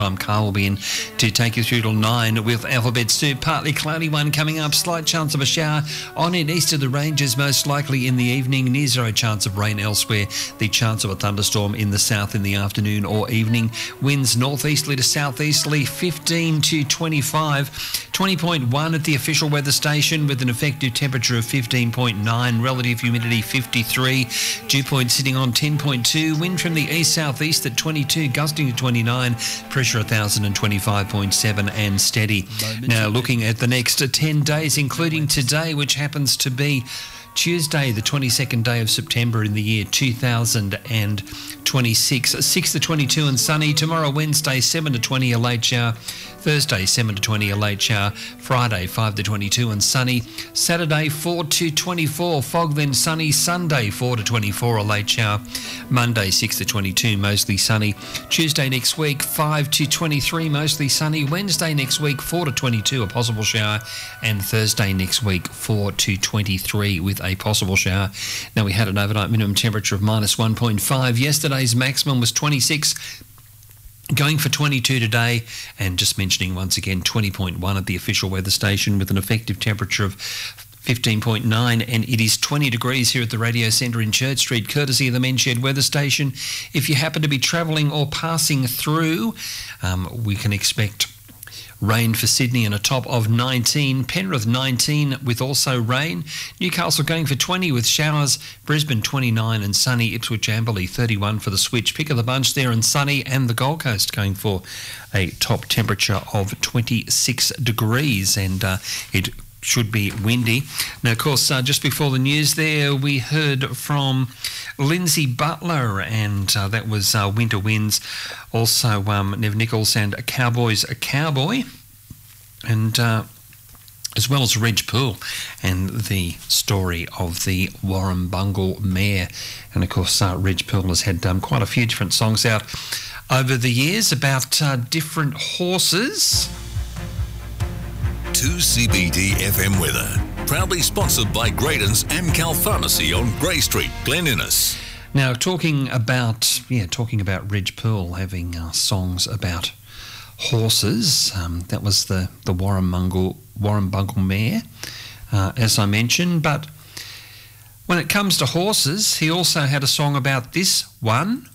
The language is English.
Carl will be in to take you through till 9 with Alphabet Soup. Partly cloudy one coming up. Slight chance of a shower on and east of the ranges, most likely in the evening. Near zero chance of rain elsewhere. The chance of a thunderstorm in the south in the afternoon or evening. Winds northeasterly to southeasterly, 15 to 25. 20.1 at the official weather station with an effective temperature of 15.9. Relative humidity 53. Dew point sitting on 10.2. Wind from the east-southeast at 22, gusting to 29. Pressure 1,025.7 and steady. Now looking at the next 10 days, including today, which happens to be Tuesday, the 22nd day of September in the year 2026. 6 to 22 and sunny. Tomorrow, Wednesday, 7 to 20, a late shower. Thursday, 7 to 20, a late shower. Friday, 5 to 22 and sunny. Saturday, 4 to 24, fog then sunny. Sunday, 4 to 24, a late shower. Monday, 6 to 22, mostly sunny. Tuesday next week, 5 to 23, mostly sunny. Wednesday next week, 4 to 22, a possible shower. And Thursday next week, 4 to 23 with a possible shower. Now, we had an overnight minimum temperature of minus 1.5. Yesterday's maximum was 26. Going for 22 today, and just mentioning once again 20.1 at the official weather station with an effective temperature of 15.9, and it is 20 degrees here at the Radio Centre in Church Street, courtesy of the Men's Shed weather station. If you happen to be travelling or passing through, we can expect rain for Sydney and a top of 19. Penrith 19 with also rain. Newcastle going for 20 with showers. Brisbane 29 and sunny. Ipswich Amberley 31 for the switch. Pick of the bunch there and sunny. And the Gold Coast going for a top temperature of 26 degrees. And it should be windy. Now, of course, just before the news there, we heard from Lindsay Butler, and that was Winter Winds. Also, Nev Nichols and Cowboys a Cowboy, and as well as Reg Poole and the story of the Warrumbungle Mare. And, of course, Reg Poole has had quite a few different songs out over the years about different horses. 2CBD FM weather, proudly sponsored by Graydon's Amcal Pharmacy on Grey Street, Glen Innes. Now, talking about Reg Poole having songs about horses. That was the Warrumbungle Mare, as I mentioned. But when it comes to horses, he also had a song about this one.